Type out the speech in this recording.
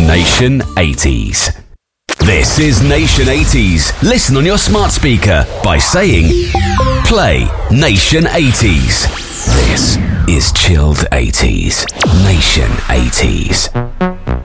Nation 80s. This is Nation 80s. Listen on your smart speaker by saying, play Nation 80s. This is Chilled 80s. Nation 80s.